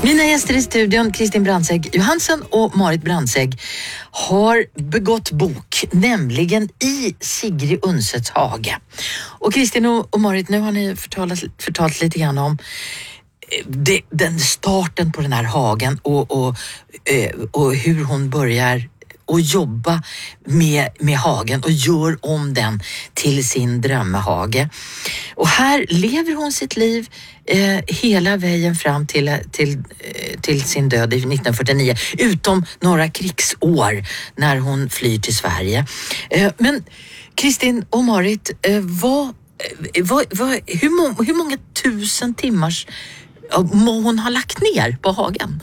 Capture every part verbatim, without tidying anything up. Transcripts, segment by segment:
Mina gäster i studion, Kristin Brandtzæg Johansen och Marit Brandtzæg, har begått bok, nämligen I Sigrid Undsets hage. Och Kristin och Marit, nu har ni förtalat, förtalat lite grann om det, den starten på den här hagen och, och, och hur hon börjar och jobba med, med hagen och gör om den till sin drömmehage. Och här lever hon sitt liv eh, hela vägen fram till, till, till sin död i nitton fyrtionio, utom några krigsår när hon flyr till Sverige. Eh, men Kristin och Marit, eh, vad, vad, vad, hur, må, hur många tusen timmars må hon ha lagt ner på hagen?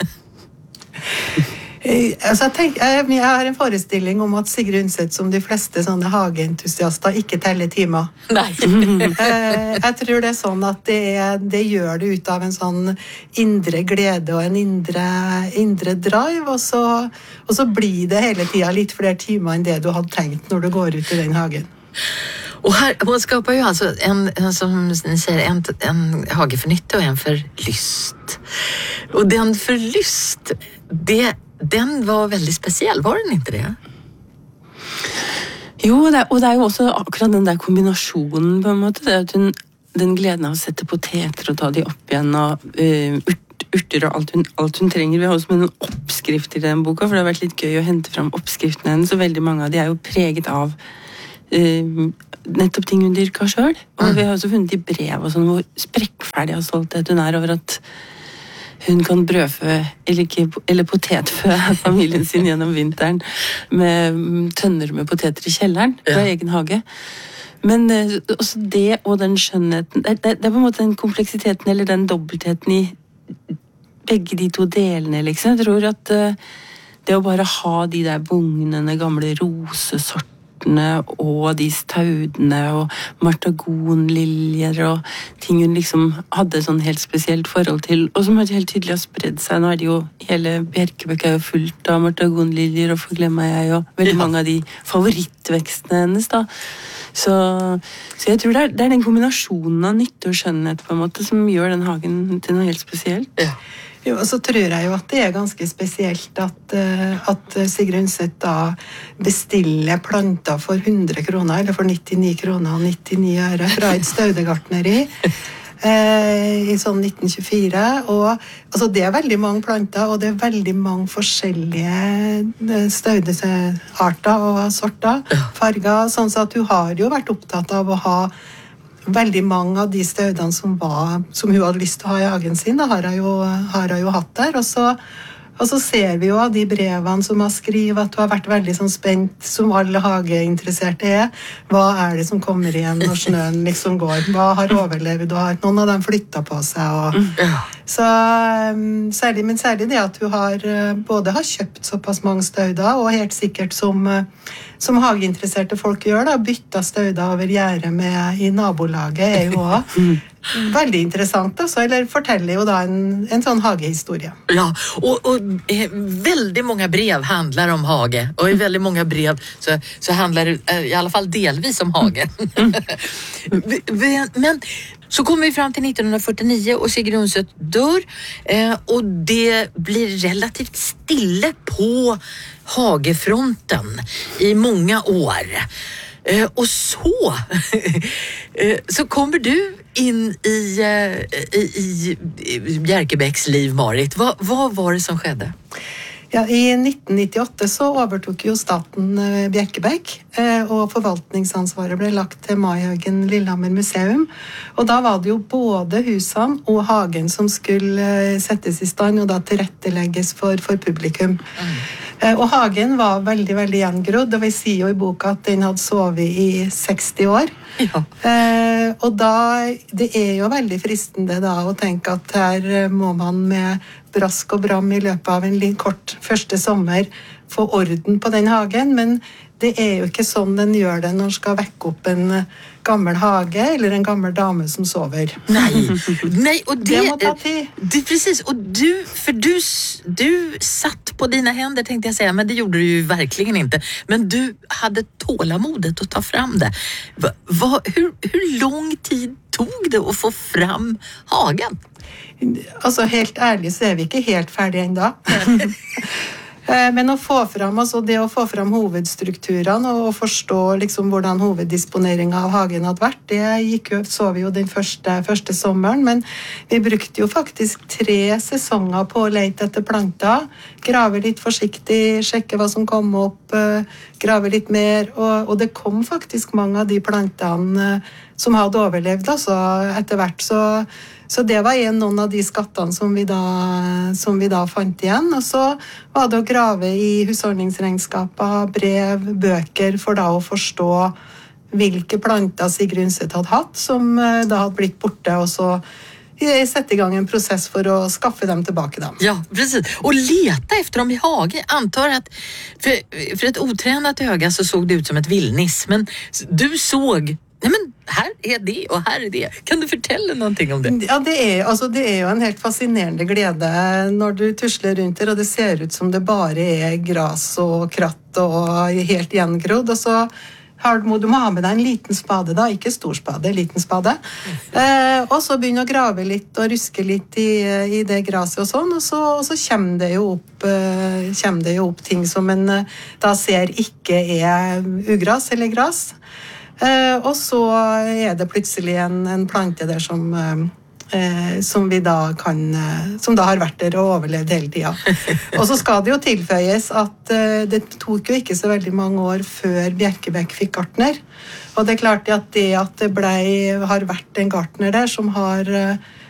Altså, jeg, tenker, jeg, jeg har en forestilling om at Sigrid Undset, som de fleste sånne hageentusiaster, ikke teller timer. Nei. Jeg tror det er sånn at det, det gjør det ut av en sånn indre glede og en indre, indre drive, og så, og så blir det hele tiden litt flere timer enn det du hadde tenkt når du går ut i den hagen. Och här, hon skapar ju alltså en, en som ni säger, en, en hage för nytta och en för lyst. Och den för lyst, det, den var väldigt speciell, var den inte det? Jo, det, og det er jo også akkurat den der kombinasjonen på en måte, det er at hun, den gleden av å sette poteter og ta de opp igjen, og uh, urt, urter og alt hun, alt hun trenger. Vi har også med noen oppskrifter i den boka, for det har vært litt gøy å hente fram oppskriftene hennes, så veldig mange av de er jo preget av uh, nettopp ting hun dyrker selv. Og mm. vi har også funnet i brev og sånn, hvor sprekkferdig og stolthet hun er over at hun kan brødfø, eller, ikke, eller potetfø familien sin gjennom vinteren med tønner med poteter i kjelleren fra ja. Egen hage. Men også det og den skjønnheten, det, det, det er på en måte den kompleksiteten eller den dobbeltheten i begge de to delene, liksom. Jeg tror at uh, det å bare ha de der bugnende gamle rosesortene og de staudene og martagonliljer og ting hun liksom hadde sånn helt spesielt forhold til, og som helt tydelig har spredd seg. Nå er det jo, hele Bjerkebæk er jo fullt av martagonliljer, og forglemmer jeg, og veldig mange av de favorittvekstene hennes da. Så, så jeg tror det er, det er den kombinasjonen av nytte og skjønnhet på en måte som gjør den hagen til noe helt spesielt. Ja. Jo, og så tror jeg jo at det er ganske spesielt at, at Sigrid Undset da bestiller planter for hundre kroner, eller for nittini kroner og nittini øre fra et staudegartneri eh, i sånn nitten tjuefire. Og altså, det er veldig mange planter, og det er veldig mange forskjellige staudearter og sorter, farger, sånn så at hun har jo vært opptatt av å ha veldig mange av de staudene som, var, som hun hadde lyst til å ha i hagen sin, da har jeg jo, har jeg jo hatt der. Og så, og så ser vi jo av de brevene som har skrivet at hun har vært veldig sånn spent, som alle hageinteresserte er. Hva er det som kommer igjen når snøen liksom går? Hva har overlevd? Og har noen av dem flyttet på seg? Og, så, særlig, men særlig det at hun har, både har kjøpt såpass mange stauder, og helt sikkert som som hageinteresserte folk gjør da, bytta stauder over gjerde med i nabolaget er jo også veldig interessant altså, eller forteller jo da en, en sånn hagehistorie. Ja, och, och eh, väldigt många brev handlar om hage, och i väldigt många brev så, så handlar det eh, i alla fall delvis om hage. Men så kommer vi fram till nitton fyrtionio och Sigrid Undset dör eh, och det blir relativt stille på hagefronten i många år. Eh, och så eh, så kommer du in i, eh, i, i Bjerkebæks liv, Marit. Va, vad var det som skedde? Ja, i nitten nittiåtte så overtok jo staten Bjerkebæk, og forvaltningsansvaret ble lagt til Maihaugen Lillehammer museum. Og da var det jo både husene og hagen som skulle settes i stand, og da tilrettelegges for, for publikum. Mm. Og hagen var veldig, veldig gjengrodd, og vi sier jo i boka at den hadde sovet i seksti år. Ja. Eh, og da, det er jo veldig fristende da å tenke at her må man med brask og bram i løpet av en litt kort første sommer få orden på den hagen, men det er jo ikke sånn den gjør det når den skal vekke opp en gammel hage eller en gammel dame som sover. Nej, nej och det, Det må ta tid. det precis och du för du du satt på dina händer tänkte jag säga, men det gjorde du ju verkligen inte. Men du hade tålamodet att ta fram det. Va, va, hur hur lång tid tog det att få fram hagen? Altså, helt ærlig så er vi ikke helt ferdige ennå. Men å få fram, altså det å få fram hovedstrukturene og forstå liksom hvordan hoveddisponeringen av hagen hadde vært, det gikk jo, så vi jo den første, første sommeren, men vi brukte jo faktisk tre sesonger på å lete etter planter, grave litt forsiktig, sjekke hva som kom opp, grave litt mer, og, og det kom faktisk mange av de plantene som hadde overlevd, altså etter hvert, så Så det var en, noen av de skattene som vi, da, som vi da fant igjen. Og så var det å grave i husholdningsregnskaper, brev, bøker, for da å forstå hvilke planter Sigrid Undset hadde hatt, som da hadde blitt borte, og så sette i gang en process för att skaffa dem tillbaka dem. Ja, precis. Och leta efter dem i hagen. Antar att för, för ett otränat öga så såg det ut som ett villnis, men du såg nej men här är det och här är det. Kan du fortelle någonting om det? Ja, det er, altså, det er jo en helt fascinerende glede når du tusler rundt her, og det ser ut som det bare er gras og kratt og helt gjengrodd, og så har, må du må ha med deg en liten spade da, ikke stor spade, liten spade. Eh, og så begynne å grave litt og ruske litt i, i det graset og sånn, og så, og så kommer, det jo opp, eh, kommer det jo opp ting som en eh, da ser ikke er ugras eller gras. Eh, og så er det plutselig en, en plante der som, eh, som vi da kan, eh, som da har vært der og overlevd hele tiden. Og så skal det jo tilføyes at eh, det tok jo ikke så veldig mange år før Bjerkebæk fikk gartner. Og det er klart at det at det ble, har vært en gartner der som har